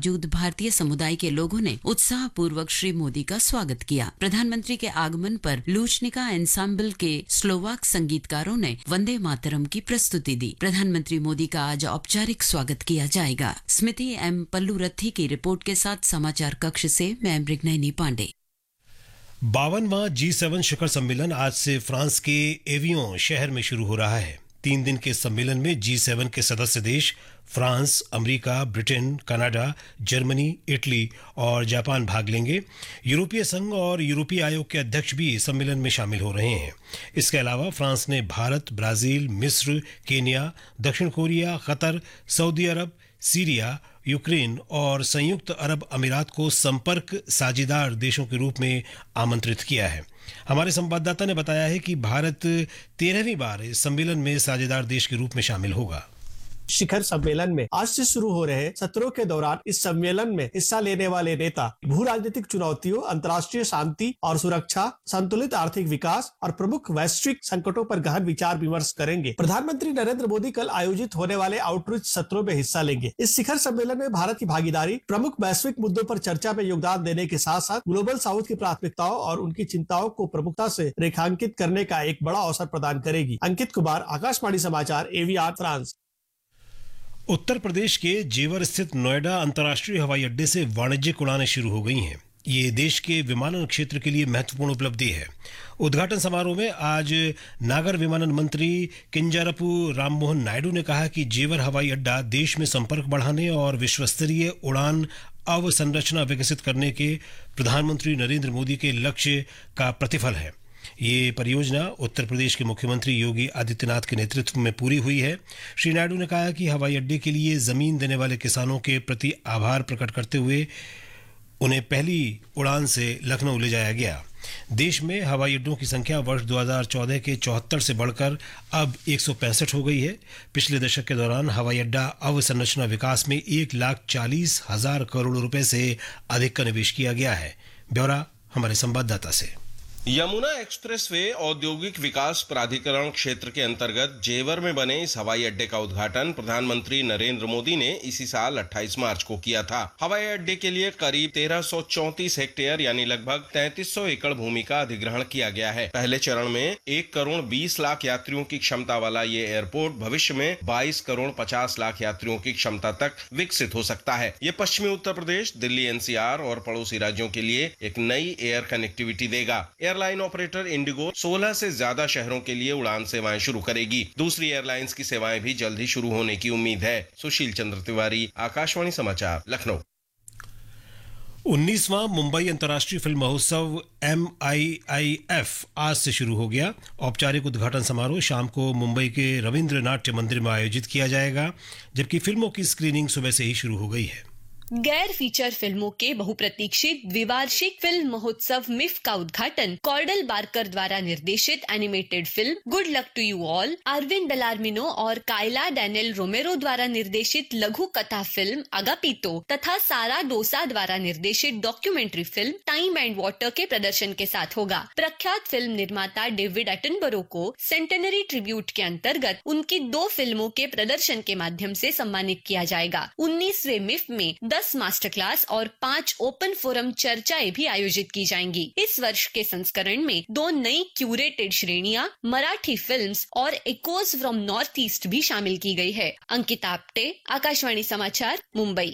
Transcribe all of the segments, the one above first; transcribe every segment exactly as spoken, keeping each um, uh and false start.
मौजूद भारतीय समुदाय के लोगों ने उत्साह पूर्वक श्री मोदी का स्वागत किया। प्रधानमंत्री के आगमन पर लूचनिका एंसाम्बल के स्लोवाक संगीतकारों ने वंदे मातरम की प्रस्तुति दी। प्रधानमंत्री मोदी का आज औपचारिक स्वागत किया जाएगा। स्मृति एम पल्लू रथी की रिपोर्ट के साथ समाचार कक्ष से मैं मृगनयनी पांडे। बावनवां जी सेवन शिखर सम्मेलन आज से फ्रांस के एवियों शहर में शुरू हो रहा है। तीन दिन के सम्मेलन में जी सेवन के सदस्य देश France, America, Britain, Canada, Germany, Italy और जापान भाग लेंगे। यूरोपीय संघ और यूरोपीय आयोग के अध्यक्ष भी सम्मेलन में शामिल हो रहे हैं। इसके अलावा फ्रांस ने भारत, ब्राजील, मिस्र, केन्या, दक्षिण कोरिया, कतर, सऊदी अरब, सीरिया, यूक्रेन और संयुक्त अरब अमीरात को संपर्क साझेदार देशों के रूप में आमंत्रित किया है। हमारे संवाददाता ने बताया है कि भारत तेरहवीं बार इस सम्मेलन में साझेदार देश के रूप में शामिल होगा। शिखर सम्मेलन में आज से शुरू हो रहे सत्रों के दौरान इस सम्मेलन में हिस्सा लेने वाले नेता भू राजनीतिक चुनौतियों, अंतर्राष्ट्रीय शांति और सुरक्षा, संतुलित आर्थिक विकास और प्रमुख वैश्विक संकटों पर गहन विचार विमर्श करेंगे। प्रधानमंत्री नरेंद्र मोदी कल आयोजित होने वाले आउटरीच सत्रों में हिस्सा लेंगे। इस शिखर सम्मेलन में भारत की भागीदारी प्रमुख वैश्विक मुद्दों पर चर्चा में योगदान देने के साथ साथ ग्लोबल साउथ की प्राथमिकताओं और उनकी चिंताओं को प्रमुखता से रेखांकित करने का एक बड़ा अवसर प्रदान करेगी। अंकित कुमार, आकाशवाणी समाचार, एवीआर, फ्रांस। उत्तर प्रदेश के जेवर स्थित नोएडा अंतर्राष्ट्रीय हवाई अड्डे से वाणिज्यिक उड़ानें शुरू हो गई हैं। ये देश के विमानन क्षेत्र के लिए महत्वपूर्ण उपलब्धि है। उद्घाटन समारोह में आज नागर विमानन मंत्री किंजारपू राममोहन नायडू ने कहा कि जेवर हवाई अड्डा देश में संपर्क बढ़ाने और विश्वस्तरीय उड़ान अवसंरचना विकसित करने के प्रधानमंत्री नरेंद्र मोदी के लक्ष्य का प्रतिफल है। ये परियोजना उत्तर प्रदेश के मुख्यमंत्री योगी आदित्यनाथ के नेतृत्व में पूरी हुई है। श्री नायडू ने कहा कि हवाई अड्डे के लिए जमीन देने वाले किसानों के प्रति आभार प्रकट करते हुए उन्हें पहली उड़ान से लखनऊ ले जाया गया। देश में हवाई अड्डों की संख्या वर्ष दो हज़ार चौदह के चौहत्तर से बढ़कर अब एक सौ पैंसठ हो गई है। पिछले दशक के दौरान हवाई अड्डा अवसंरचना विकास में एक लाख चालीस हजार करोड़ रुपए से अधिक का निवेश किया गया है। ब्यौरा हमारे संवाददाता से। यमुना एक्सप्रेसवे औद्योगिक विकास प्राधिकरण क्षेत्र के अंतर्गत जेवर में बने इस हवाई अड्डे का उद्घाटन प्रधानमंत्री नरेंद्र मोदी ने इसी साल अट्ठाईस मार्च को किया था। हवाई अड्डे के लिए करीब तेरह सौ चौंतीस हेक्टेयर यानी लगभग तैंतीस सौ एकड़ भूमि का अधिग्रहण किया गया है। पहले चरण में एक करोड़ बीस लाख यात्रियों की क्षमता वाला ये एयरपोर्ट भविष्य में बाईस करोड़ पचास लाख यात्रियों की क्षमता तक विकसित हो सकता है। ये पश्चिमी उत्तर प्रदेश, दिल्ली एनसीआर और पड़ोसी राज्यों के लिए एक नई एयर कनेक्टिविटी देगा। एयरलाइन ऑपरेटर इंडिगो सोलह से ज्यादा शहरों के लिए उड़ान सेवाएं शुरू करेगी। दूसरी एयरलाइंस की सेवाएं भी जल्द ही शुरू होने की उम्मीद है। सुशील चंद्र तिवारी, आकाशवाणी समाचार, लखनऊ। उन्नीसवां मुंबई अंतर्राष्ट्रीय फिल्म महोत्सव एम आई आई एफ आज से शुरू हो गया। औपचारिक उद्घाटन समारोह शाम को मुंबई के रविंद्र नाट्य मंदिर में आयोजित किया जाएगा, जबकि फिल्मों की स्क्रीनिंग सुबह से ही शुरू हो गई है। गैर फीचर फिल्मों के बहुप्रतीक्षित द्विवार्षिक फिल्म महोत्सव मिफ का उद्घाटन कॉर्डल बार्कर द्वारा निर्देशित animated film good luck to you all, Arvind बेलार्मिनो और कायला डैनियल रोमेरो द्वारा निर्देशित लघु कथा फिल्म अगापितो तथा सारा डोसा द्वारा निर्देशित documentary film time and water के प्रदर्शन के साथ होगा। प्रख्यात फिल्म निर्माता डेविड एटनबरो को सेंटेनरी ट्रिब्यूट के अंतर्गत उनकी दो फिल्मों के प्रदर्शन के माध्यम से सम्मानित किया जाएगा। उन्नीसवें मिफ में दस मास्टर क्लास और पांच ओपन फोरम चर्चाएं भी आयोजित की जाएंगी। इस वर्ष के संस्करण में दो नई क्यूरेटेड श्रेणियां, मराठी फिल्म्स और एकोज फ्रॉम नॉर्थ ईस्ट भी शामिल की गई है। अंकिता आप्टे, आकाशवाणी समाचार, मुंबई।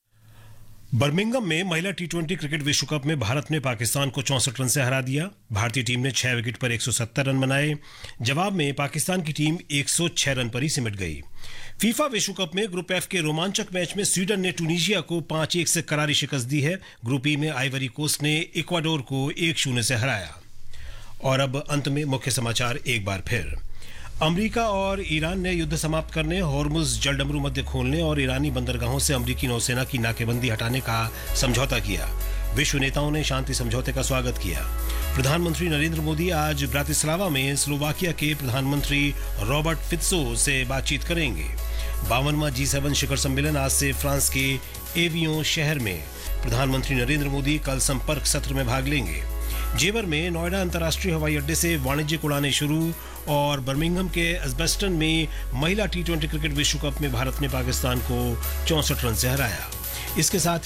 बर्मिंघम में महिला टी ट्वेंटी क्रिकेट विश्व कप में भारत ने पाकिस्तान को चौसठ रन से हरा दिया। भारतीय टीम ने छह विकेट पर एक सौ सत्तर रन बनाए। जवाब में पाकिस्तान की टीम एक सौ छह रन पर ही सिमट गई। फीफा विश्व कप में ग्रुप एफ के रोमांचक मैच में स्वीडन ने ट्यूनीशिया को पांच एक से करारी शिकस्त दी है। ग्रुप ई में आइवरी कोस्ट ने इक्वाडोर को एक शून्य से हराया। और अब अंत में मुख्य समाचार एक बार फिर। अमेरिका और ईरान ने युद्ध समाप्त करने, हॉर्मुज जलडमरू मध्य खोलने और ईरानी बंदरगाहों से अमेरिकी नौसेना की नाकेबंदी हटाने का समझौता किया। विश्व नेताओं ने शांति समझौते का स्वागत किया। प्रधानमंत्री नरेंद्र मोदी आज ब्रातिस्लावा में स्लोवाकिया के प्रधानमंत्री रॉबर्ट फित्सो से बातचीत करेंगे। बावनवां जी सेवन शिखर सम्मेलन आज से फ्रांस के एवियों शहर में। प्रधानमंत्री नरेंद्र मोदी कल संपर्क सत्र में भाग लेंगे। जेवर में नोएडा अंतर्राष्ट्रीय हवाई अड्डे से वाणिज्यिक उड़ानें शुरू और बर्मिंघम के एस्बेस्टन में महिला टी ट्वेंटी क्रिकेट विश्व कप में भारत ने पाकिस्तान को चौसठ रन से हराया। इसके साथ